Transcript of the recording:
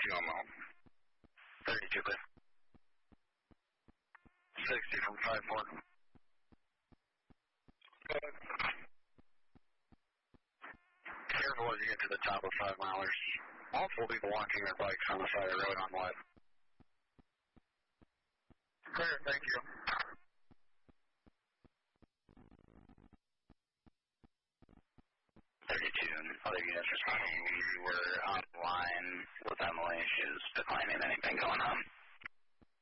I'm out. 32 clear. 60 from 5-4. Good. Careful as you get to the top of 5 milers. Multiple people launching their bikes on the side of the road on wet. Clear, thank you. Other units responding. We were on line with Emily. She's declining anything going on.